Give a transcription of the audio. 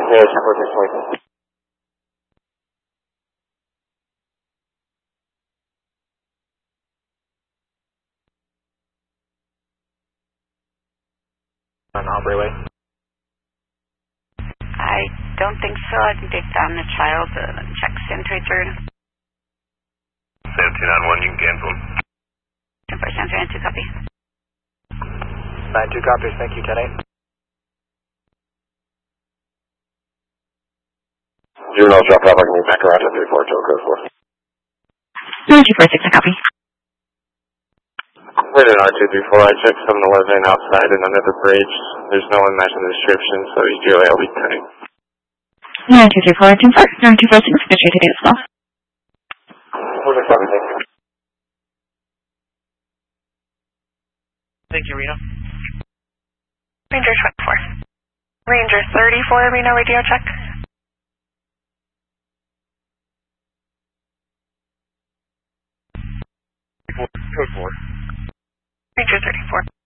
Yeah, 10-4, 6-20. On Aubrey Way. I don't think so. I think they found the child. Check Sam 23rd. Sam 291, you can cancel. 10-4, Sam 392, copy. 9-2 copies, thank you, 10-8. Juvenile drop off, I can move back around to 3-4, Joe code 4. 9246, I copy. Wait an R234, I checked 7-Eleven outside and under the bridge. There's no one matching the description, so he's DOA, I'll be cutting. 9234, 9246, good today as well. Moving 7, thank you. Thank you, Reno. Ranger 24. Ranger 34, Reno radio check. Code 4. Ranger 34.